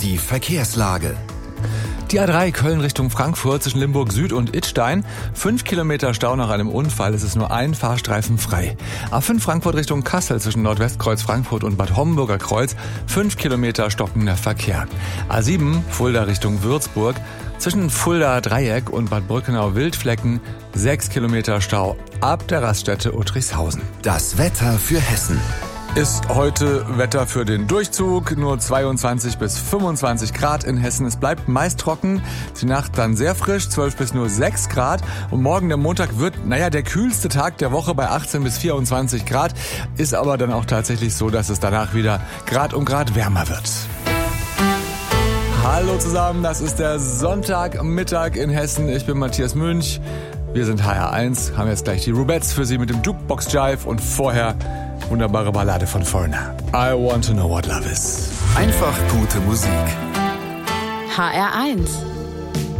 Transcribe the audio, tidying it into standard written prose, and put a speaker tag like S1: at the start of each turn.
S1: Die Verkehrslage.
S2: Die A3 Köln Richtung Frankfurt zwischen Limburg Süd und Idstein. 5 Kilometer Stau nach einem Unfall. Es ist nur ein Fahrstreifen frei. A5 Frankfurt Richtung Kassel zwischen Nordwestkreuz Frankfurt und Bad Homburger Kreuz. 5 Kilometer stockender Verkehr. A7 Fulda Richtung Würzburg. Zwischen Fulda Dreieck und Bad Brückenau Wildflecken 6 Kilometer Stau ab der Raststätte Uttrichshausen.
S1: Das Wetter für Hessen.
S2: Ist heute Wetter für den Durchzug, nur 22 bis 25 Grad in Hessen. Es bleibt meist trocken, die Nacht dann sehr frisch, 12 bis nur 6 Grad. Und morgen, der Montag, wird, der kühlste Tag der Woche bei 18 bis 24 Grad. Ist aber dann auch tatsächlich so, dass es danach wieder Grad um Grad wärmer wird. Hallo zusammen, das ist der Sonntagmittag in Hessen. Ich bin Matthias Münch. Wir sind HR1, haben jetzt gleich die Rubettes für Sie mit dem Jukebox Jive und vorher wunderbare Ballade von Foreigner. I want to know what love is.
S1: Einfach gute Musik.
S3: HR1